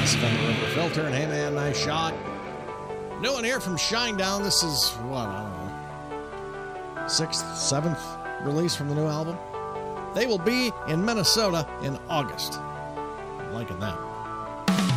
This is Fender Ripper Filter, and hey man, nice shot. New one here from Shinedown. This is, what, I don't know, 6th, 7th release from the new album. They will be in Minnesota in August. I'm liking that.